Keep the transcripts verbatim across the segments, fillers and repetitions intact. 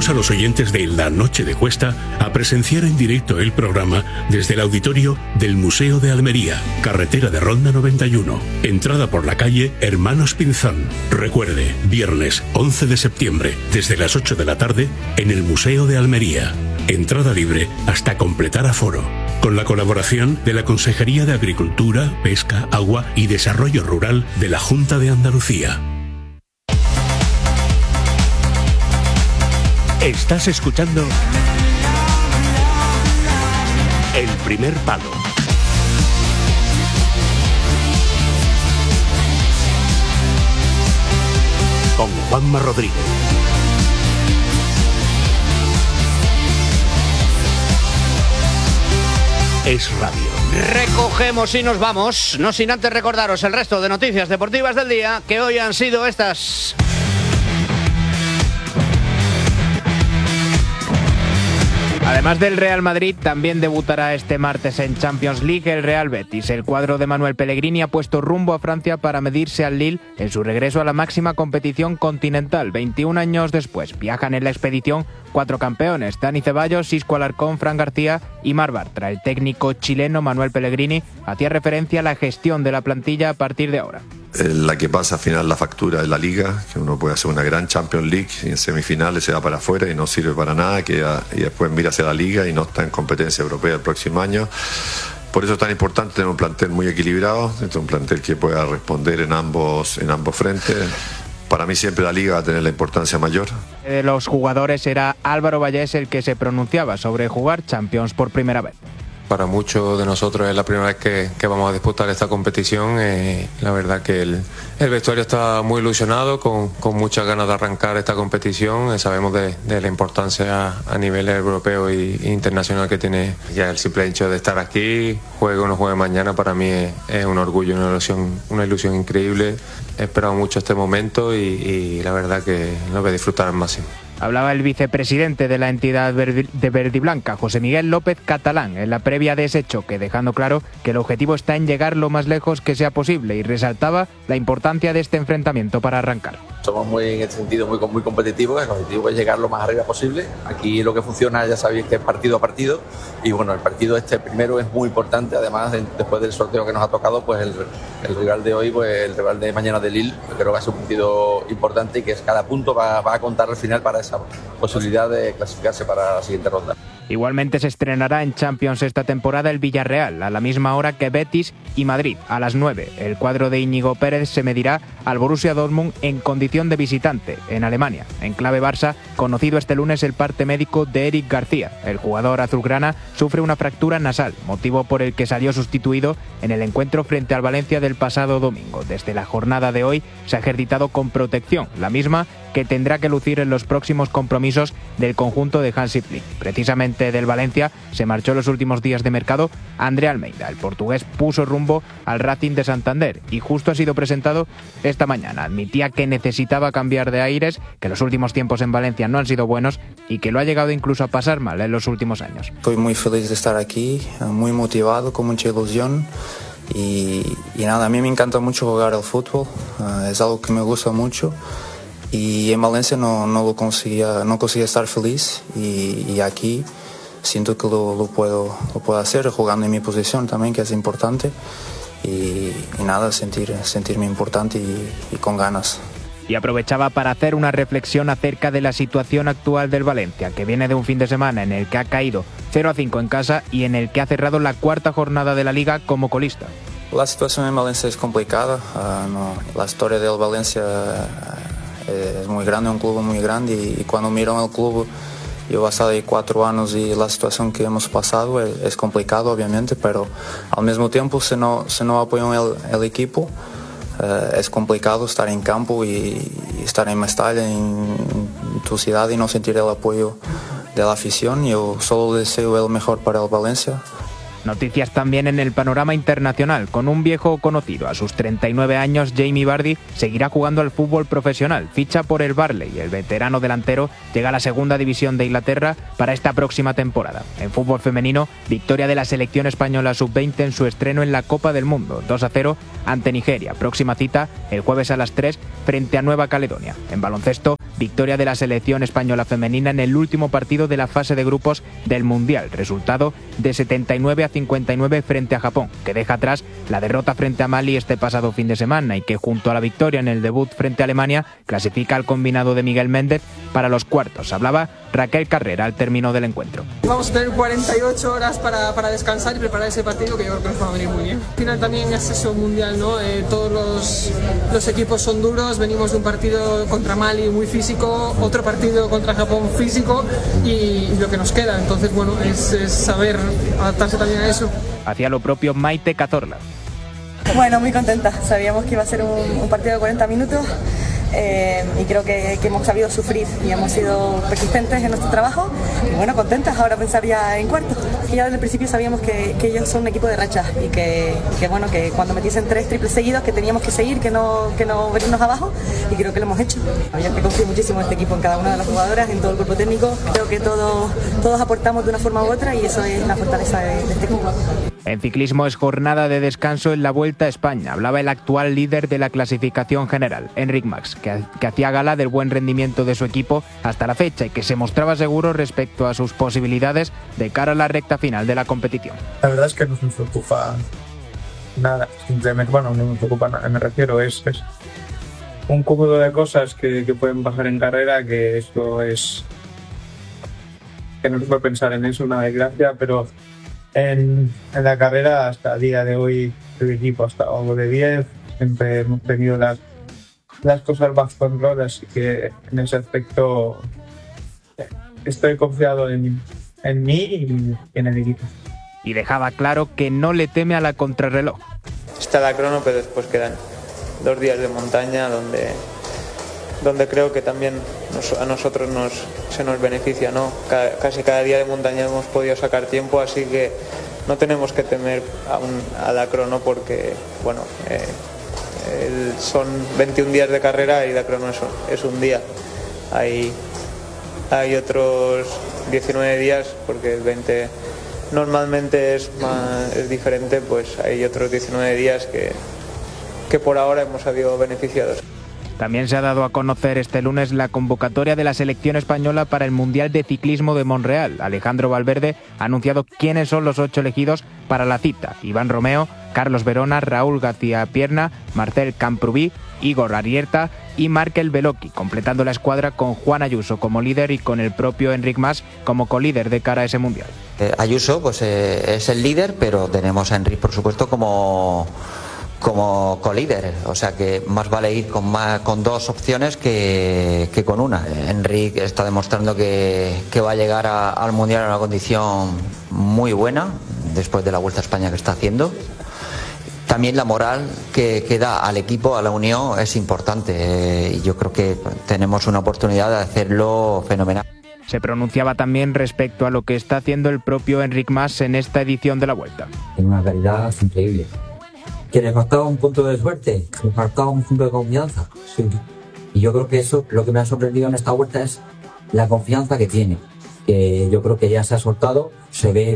Invitamos a los oyentes de La Noche de Cuesta a presenciar en directo el programa desde el auditorio del Museo de Almería, carretera de Ronda noventa y uno, entrada por la calle Hermanos Pinzón. Recuerde, viernes once de septiembre, desde las ocho de la tarde, en el Museo de Almería. Entrada libre hasta completar aforo. Con la colaboración de la Consejería de Agricultura, Pesca, Agua y Desarrollo Rural de la Junta de Andalucía. Estás escuchando El Primer Palo con Juanma Rodríguez. Es radio. Recogemos y nos vamos, no sin antes recordaros el resto de noticias deportivas del día, que hoy han sido estas. Además del Real Madrid, también debutará este martes en Champions League el Real Betis. El cuadro de Manuel Pellegrini ha puesto rumbo a Francia para medirse al Lille en su regreso a la máxima competición continental. veintiún años después, viajan en la expedición cuatro campeones: Dani Ceballos, Isco Alarcón, Fran García y Mar Bartra. El técnico chileno Manuel Pellegrini hacía referencia a la gestión de la plantilla a partir de ahora. La que pasa al final la factura de la Liga, que uno puede hacer una gran Champions League y en semifinales se va para afuera y no sirve para nada, que y después mira hacia la Liga y no está en competencia europea el próximo año. Por eso es tan importante tener un plantel muy equilibrado, un plantel que pueda responder en ambos, en ambos frentes. Para mí siempre la Liga va a tener la importancia mayor. De los jugadores era Álvaro Vallés el que se pronunciaba sobre jugar Champions por primera vez. Para muchos de nosotros es la primera vez que, que vamos a disputar esta competición. Eh, la verdad que el, el vestuario está muy ilusionado, con, con muchas ganas de arrancar esta competición. Eh, sabemos de, de la importancia a, a nivel europeo e internacional que tiene ya el simple hecho de estar aquí, juegue o no juegue mañana, para mí es, es un orgullo, una ilusión, una ilusión increíble. He esperado mucho este momento y, y la verdad que lo voy a disfrutar al máximo. Hablaba el vicepresidente de la entidad de verdiblanca, José Miguel López Catalán, en la previa de ese choque, dejando claro que el objetivo está en llegar lo más lejos que sea posible y resaltaba la importancia de este enfrentamiento para arrancar. Somos muy, en este sentido, muy, muy competitivos. El objetivo es llegar lo más arriba posible. Aquí lo que funciona, ya sabéis, que es partido a partido. Y bueno, el partido este primero es muy importante. Además, después del sorteo que nos ha tocado, pues el, el rival de hoy, pues el rival de mañana de Lille, creo que va a ser un partido importante y que cada punto va, va a contar al final para esa posibilidad de clasificarse para la siguiente ronda. Igualmente se estrenará en Champions esta temporada el Villarreal, a la misma hora que Betis y Madrid, a las nueve. El cuadro de Íñigo Pérez se medirá al Borussia Dortmund en condición de visitante, en Alemania. En clave Barça, conocido este lunes el parte médico de Eric García. El jugador azulgrana sufre una fractura nasal, motivo por el que salió sustituido en el encuentro frente al Valencia del pasado domingo. Desde la jornada de hoy se ha ejercitado con protección, la misma que tendrá que lucir en los próximos compromisos del conjunto de Hansi Flick. Precisamente del Valencia se marchó en los últimos días de mercado André Almeida. El portugués puso rumbo al Racing de Santander y justo ha sido presentado esta mañana. Admitía que necesitaba cambiar de aires, que los últimos tiempos en Valencia no han sido buenos y que lo ha llegado incluso a pasar mal en los últimos años. Estoy muy feliz de estar aquí, muy motivado, con mucha ilusión. Y, y nada, a mí me encanta mucho jugar al fútbol, uh, es algo que me gusta mucho. Y en Valencia no, no lo conseguía, no conseguía estar feliz y, y aquí siento que lo, lo, puedo, lo puedo hacer jugando en mi posición también, que es importante. Y, y nada, sentir, sentirme importante y, y con ganas. Y aprovechaba para hacer una reflexión acerca de la situación actual del Valencia, que viene de un fin de semana en el que ha caído cero a cinco en casa y en el que ha cerrado la cuarta jornada de la Liga como colista. La situación en Valencia es complicada. Uh, no, la historia del Valencia uh, es muy grande, un club muy grande, y, y cuando miro el club, yo he pasado ahí cuatro años y la situación que hemos pasado es, es complicado, obviamente, pero al mismo tiempo, si no, si no apoyan el, el equipo, uh, es complicado estar en campo y, y estar en Mestalla, en, en tu ciudad, y no sentir el apoyo de la afición. Yo solo deseo el mejor para el Valencia. Noticias también en el panorama internacional, con un viejo conocido. A sus treinta y nueve años, Jamie Vardy seguirá jugando al fútbol profesional. Ficha por el Burnley. El veterano delantero llega a la segunda división de Inglaterra para esta próxima temporada. En fútbol femenino, victoria de la selección española sub veinte en su estreno en la Copa del Mundo, dos a cero ante Nigeria. Próxima cita el jueves a las tres frente a Nueva Caledonia. En baloncesto, victoria de la selección española femenina en el último partido de la fase de grupos del Mundial, resultado de setenta y nueve a cincuenta y nueve frente a Japón, que deja atrás la derrota frente a Mali este pasado fin de semana y que junto a la victoria en el debut frente a Alemania clasifica al combinado de Miguel Méndez para los cuartos. Hablaba Raquel Carrera al término del encuentro. Vamos a tener cuarenta y ocho horas para, para descansar y preparar ese partido que yo creo que nos va a venir muy bien. Al final también es eso mundial, ¿no? Eh, todos los, los equipos son duros, venimos de un partido contra Mali muy físico, otro partido contra Japón físico y, y lo que nos queda. Entonces, bueno, es, es saber adaptarse también a eso. Hacía lo propio Maite Cazorla. Bueno, muy contenta. Sabíamos que iba a ser un, un partido de cuarenta minutos. Eh, y creo que, que hemos sabido sufrir y hemos sido persistentes en nuestro trabajo y bueno, contentas ahora pensar ya en cuartos. Y ya desde el principio sabíamos que, que ellos son un equipo de rachas y que, que bueno, que cuando metiesen tres triples seguidos que teníamos que seguir, que no, que no venirnos abajo y creo que lo hemos hecho. Yo que confío muchísimo en este equipo, en cada una de las jugadoras, en todo el cuerpo técnico. Creo que todos, todos aportamos de una forma u otra y eso es la fortaleza de, de este equipo. En ciclismo es jornada de descanso en la Vuelta a España. Hablaba el actual líder de la clasificación general, Enric Mas, que, que hacía gala del buen rendimiento de su equipo hasta la fecha y que se mostraba seguro respecto a sus posibilidades de cara a la recta final de la competición. La verdad es que no nos preocupa nada, simplemente, bueno, no me preocupa nada, me refiero, es, es un cúmulo de cosas que, que pueden pasar en carrera, que esto es, que no se puede pensar en eso, una desgracia, pero En, en la carrera hasta el día de hoy el equipo ha estado de diez, siempre hemos tenido las, las cosas bajo control, así que en ese aspecto estoy confiado en, en mí y en el equipo. Y dejaba claro que no le teme a la contrarreloj. Está la crono, pero después quedan dos días de montaña donde, donde creo que también nos, a nosotros nos, se nos beneficia, ¿no? Cada, casi cada día de montaña hemos podido sacar tiempo, así que no tenemos que temer a, un, a la crono porque, bueno, eh, el, son veintiún días de carrera y la crono es, es un día. Hay, hay otros diecinueve días porque el veinte normalmente es, más, es diferente, pues hay otros diecinueve días que, que por ahora hemos salido beneficiados. También se ha dado a conocer este lunes la convocatoria de la selección española para el Mundial de Ciclismo de Montreal. Alejandro Valverde ha anunciado quiénes son los ocho elegidos para la cita. Iván Romeo, Carlos Verona, Raúl García Pierna, Marcel Camprubí, Igor Arrieta y Markel Beloki, completando la escuadra con Juan Ayuso como líder y con el propio Enric Mas como colíder de cara a ese Mundial. Eh, Ayuso pues eh, es el líder, pero tenemos a Enric, por supuesto, como... como colíder, o sea que más vale ir con, más, con dos opciones que, que con una. Enric está demostrando que, que va a llegar a, al Mundial en una condición muy buena después de la Vuelta a España que está haciendo. También la moral que, que da al equipo, a la unión, es importante eh, y yo creo que tenemos una oportunidad de hacerlo fenomenal. Se pronunciaba también respecto a lo que está haciendo el propio Enric Mas en esta edición de la Vuelta. Tiene una calidad increíble. ¿Que le faltaba un punto de suerte? ¿Le faltaba un punto de confianza? Sí. Y yo creo que eso, lo que me ha sorprendido en esta vuelta es la confianza que tiene. Que yo creo que ya se ha soltado, se ve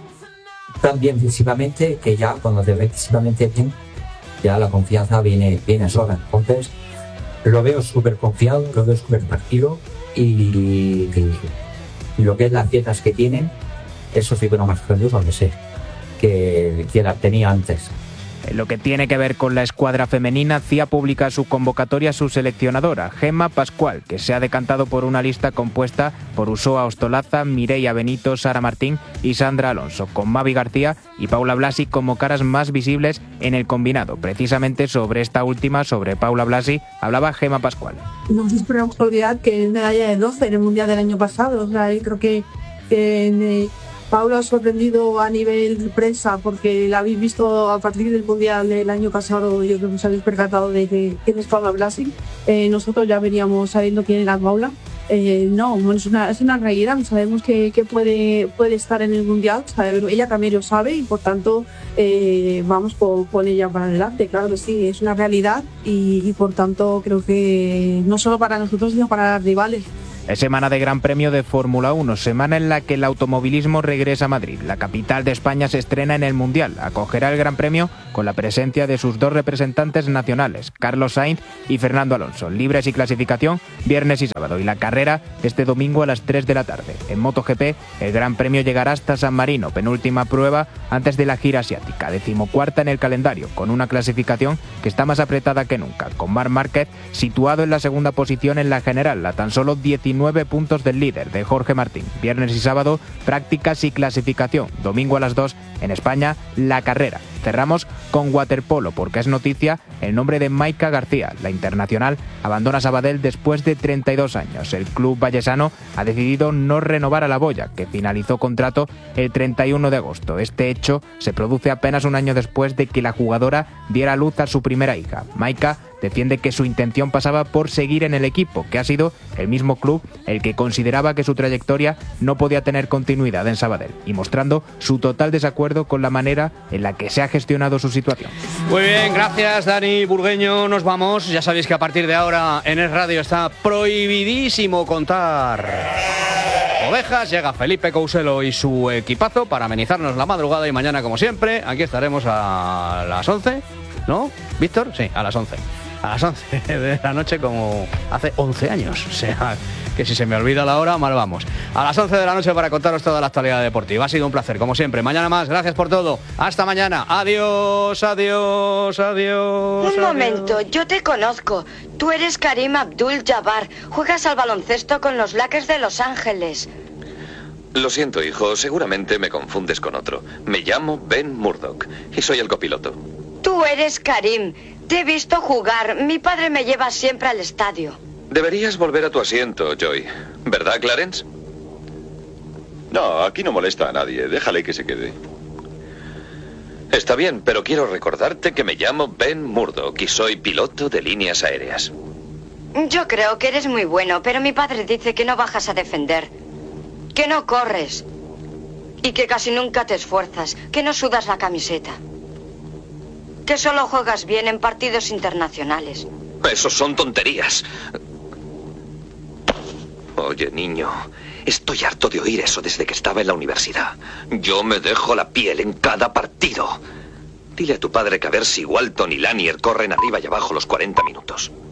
tan bien físicamente que ya cuando te ve físicamente bien, ya la confianza viene, viene sola. Entonces, lo veo súper confiado, lo veo súper tranquilo y, y, y lo que es las piezas que tienen, eso sí que no más grandioso que sé, que, que la tenía antes. En lo que tiene que ver con la escuadra femenina, C I A publica su convocatoria a su seleccionadora, Gemma Pascual, que se ha decantado por una lista compuesta por Usoa Ostolaza, Mireia Benito, Sara Martín y Sandra Alonso, con Mavi García y Paula Blasi como caras más visibles en el combinado. Precisamente sobre esta última, sobre Paula Blasi, hablaba Gemma Pascual. No nos podemos olvidar que es medalla de doce en el Mundial del año pasado. O sea, creo que, que eh, Paula ha sorprendido a nivel prensa porque la habéis visto a partir del Mundial del año pasado. Yo creo que os habéis percatado de que, quién es Paula Blasi. Eh, nosotros ya veníamos sabiendo quién era Paula. Eh, no, es una, es una realidad. Sabemos que, que puede, puede estar en el Mundial. Sabe, ella también lo sabe y por tanto eh, vamos con, con ella para adelante. Claro que sí, es una realidad y, y por tanto creo que no solo para nosotros sino para los rivales. Es semana de Gran Premio de Fórmula uno, semana en la que el automovilismo regresa a Madrid. La capital de España se estrena en el Mundial. Acogerá el Gran Premio con la presencia de sus dos representantes nacionales, Carlos Sainz y Fernando Alonso. Libres y clasificación viernes y sábado, y la carrera este domingo a las tres de la tarde. En MotoGP, el Gran Premio llegará hasta San Marino, penúltima prueba antes de la gira asiática, decimocuarta en el calendario, con una clasificación que está más apretada que nunca, con Marc Márquez situado en la segunda posición en la general, a tan solo diecinueve puntos del líder, de Jorge Martín. Viernes y sábado, prácticas y clasificación. Domingo a las dos, en España, la carrera. Cerramos con waterpolo, porque es noticia el nombre de Maika García. La internacional abandona Sabadell después de treinta y dos años. El club vallesano ha decidido no renovar a la boya, que finalizó contrato el treinta y uno de agosto. Este hecho se produce apenas un año después de que la jugadora diera a luz a su primera hija. Maika defiende que su intención pasaba por seguir en el equipo, que ha sido el mismo club el que consideraba que su trayectoria no podía tener continuidad en Sabadell, y mostrando su total desacuerdo con la manera en la que se ha gestionado su situación. Muy bien, gracias Dani Burgueño, nos vamos. Ya sabéis que a partir de ahora en Es Radio está prohibidísimo contar ovejas. Llega Felipe Couselo y su equipazo para amenizarnos la madrugada, y mañana, como siempre, aquí estaremos a las once, ¿no, Víctor? Sí, a las once. A las once de la noche, como hace once años. O sea, que si se me olvida la hora, mal vamos. A las once de la noche para contaros toda la actualidad deportiva. Ha sido un placer, como siempre. Mañana más. Gracias por todo. Hasta mañana. Adiós, adiós, adiós. Un adiós. momento, yo te conozco. Tú eres Karim Abdul-Jabbar. Juegas al baloncesto con los Lakers de Los Ángeles. Lo siento, hijo. Seguramente me confundes con otro. Me llamo Ben Murdoch y soy el copiloto. Tú eres Karim. Te he visto jugar. Mi padre me lleva siempre al estadio. Deberías volver a tu asiento, Joy. ¿Verdad, Clarence? No, aquí no molesta a nadie. Déjale que se quede. Está bien, pero quiero recordarte que me llamo Ben Murdoch y soy piloto de líneas aéreas. Yo creo que eres muy bueno, pero mi padre dice que no bajas a defender, que no corres y que casi nunca te esfuerzas, que no sudas la camiseta, que solo juegas bien en partidos internacionales. Eso son tonterías. Oye, niño, estoy harto de oír eso desde que estaba en la universidad. Yo me dejo la piel en cada partido. Dile a tu padre que a ver si Walton y Lanier corren arriba y abajo los cuarenta minutos.